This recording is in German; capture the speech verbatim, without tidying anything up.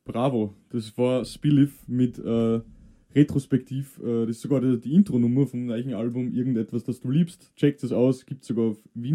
Bravo, das war Spillif mit äh, Retrospektiv. Äh, das ist sogar die, die Intro-Nummer vom neuen Album Irgendetwas, das du liebst. Checkt das aus, gibt sogar auf Wien.